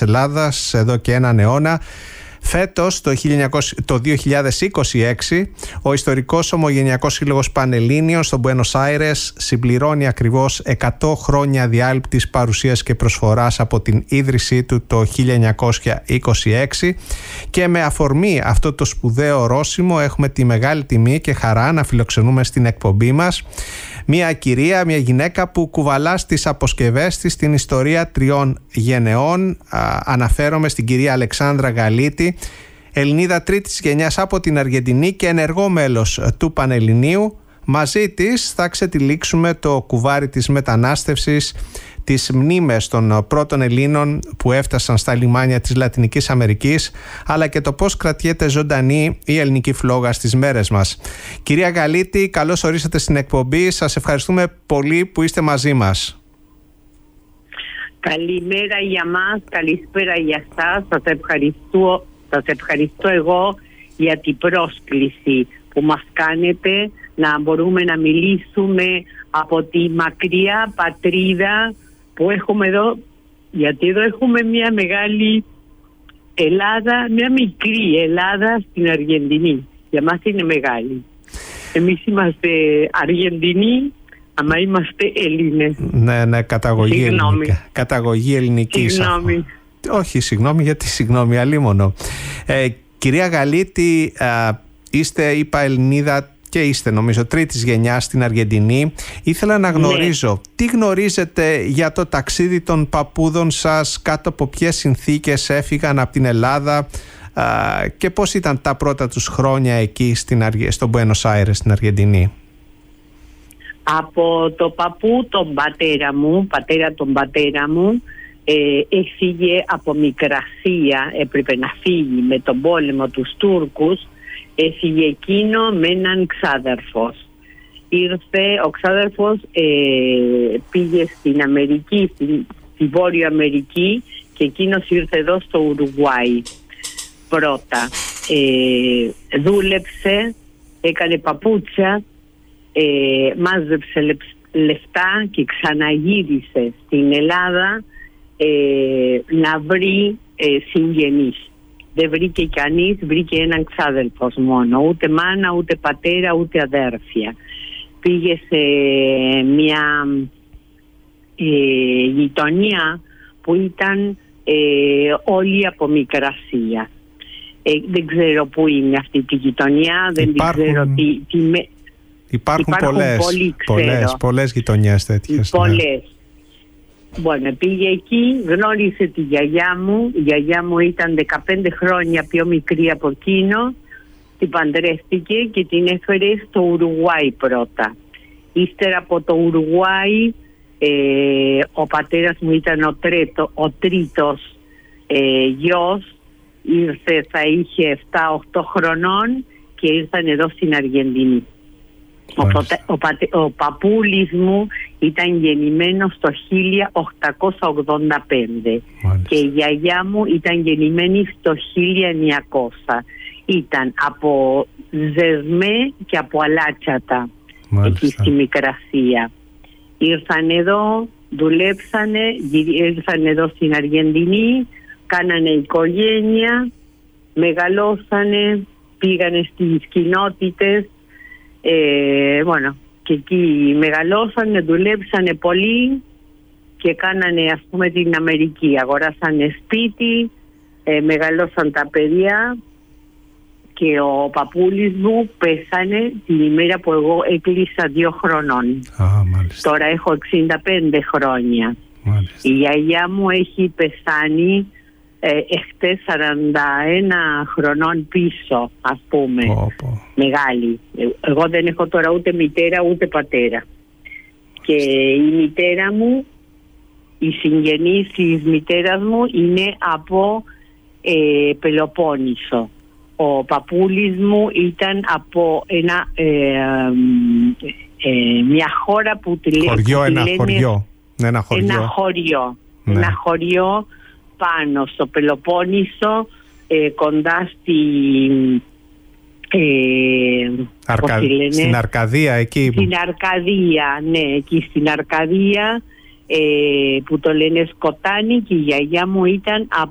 Ελλάδας εδώ και έναν αιώνα. Φέτος, το 2026, ο Ιστορικός Ομογενειακός Σύλλογος Πανελλήνιων στο Μπουένος Άιρες συμπληρώνει ακριβώς 100 χρόνια διάλειπτης παρουσίας και προσφοράς από την ίδρυσή του το 1926, και με αφορμή αυτό το σπουδαίο ορόσημο έχουμε τη μεγάλη τιμή και χαρά να φιλοξενούμε στην εκπομπή μας μια κυρία, μια γυναίκα που κουβαλά στις αποσκευές της την ιστορία 3 γενεών. Αναφέρομαι στην κυρία Αλεξάνδρα Γαλίτη, Ελληνίδα τρίτης γενιάς από την Αργεντινή και ενεργό μέλος του Πανελληνίου. Μαζί της θα ξετυλίξουμε το κουβάρι της μετανάστευσης, τις μνήμες των πρώτων Ελλήνων που έφτασαν στα λιμάνια της Λατινικής Αμερικής, αλλά και το πώς κρατιέται ζωντανή η ελληνική φλόγα στις μέρες μας. Κυρία Γαλίτη, καλώς ορίσατε στην εκπομπή. Σας ευχαριστούμε πολύ που είστε μαζί μας. Καλημέρα για μας, καλησπέρα για σας. Σας ευχαριστώ εγώ για την πρόσκληση που μας κάνετε να μπορούμε να μιλήσουμε από τη μακριά πατρίδα που έχουμε εδώ, γιατί εδώ έχουμε μια μεγάλη Ελλάδα, μια μικρή Ελλάδα στην Αργεντινή. Για μας είναι μεγάλη. Εμείς είμαστε Αργεντινοί, αλλά είμαστε Έλληνες. Ναι, καταγωγή ελληνική. Συγγνώμη. Όχι, συγγνώμη, γιατί συγγνώμη, αλίμονο. Κυρία Γαλίτη, είστε, είπα, Ελληνίδα και είστε νομίζω τρίτης γενιάς στην Αργεντινή. Ήθελα να γνωρίζω τι γνωρίζετε για το ταξίδι των παππούδων σας, κάτω από ποιες συνθήκες έφυγαν από την Ελλάδα και πώς ήταν τα πρώτα τους χρόνια εκεί στον Μπουένος Άιρες στην Αργεντινή. Από το παππού τον πατέρα μου, έφυγε από μικρασία, έπρεπε να φύγει με τον πόλεμο τους Τούρκους. Έφυγε εκείνο με έναν ξάδερφος. Ο ξάδερφος πήγε στην Αμερική, στη Βόρεια Αμερική, και εκείνος ήρθε εδώ στο Ουρουγουάι πρώτα. Δούλεψε, έκανε παπούτσια, μάζεψε λεφτά και ξαναγύρισε στην Ελλάδα να βρει συγγενείς. Δεν βρήκε κανείς, βρήκε έναν ξάδελφος μόνο. Ούτε μάνα, ούτε πατέρα, ούτε αδέρφια. Πήγε σε μια γειτονιά που ήταν όλοι από μικρασία. Δεν ξέρω πού είναι αυτή τη γειτονιά, δεν ξέρω Υπάρχουν πολλές γειτονιές τέτοιες. Πολλές. Ναι. Bueno, πήγε εκεί, γνώρισε τη γιαγιά μου. Η γιαγιά μου ήταν 15 χρόνια πιο μικρή από εκείνο. Την παντρεύτηκε και την έφερε στο Ουρουγουάι πρώτα. Ύστερα από το Ουρουγουάι, ο πατέρας μου ήταν ο τρίτος γιος. Ήρθε, θα είχε 7-8 χρονών και ήρθαν εδώ στην Αργεντινή. Ο παππούλης μου ήταν γεννημένος το 1885. Μάλιστα. Και η γιαγιά μου ήταν γεννημένη στο 1900. Ήταν από Ζεσμέ και από Αλάτσατα. Μάλιστα. Εκεί στη Μικρασία. Ήρθαν εδώ, δουλέψανε, ήρθαν εδώ στην Αργεντινή, κάνανε οικογένεια, μεγαλώσανε, πήγανε στις κοινότητες. Και εκεί μεγαλώσανε, δουλέψανε πολύ και κάνανε, ας πούμε, την Αμερική. Αγοράσανε σπίτι, μεγαλώσαν τα παιδιά, και ο παππούλης μου πέθανε την ημέρα που εγώ έκλεισα 2 χρονών. Τώρα έχω 65 χρόνια. Μάλιστα. Η γιαγιά μου έχει πεθάνει εχθές 41 χρονών πίσω, ας πούμε. Μεγάλη. Εγώ δεν έχω τώρα ούτε μητέρα ούτε πατέρα. Και η μητέρα μου, οι συγγενείς της μητέρας μου είναι από Πελοπόννησο. Ο παππούλης μου ήταν από μια χώρα που ένα χωριό πάνω στο Πελοπόννησο, κοντά στην Αρκαδία εκεί. Στην Αρκαδία, ναι, εκεί στην Αρκαδία, που το λένε Σκοτάνι, και η γιαγιά μου ήταν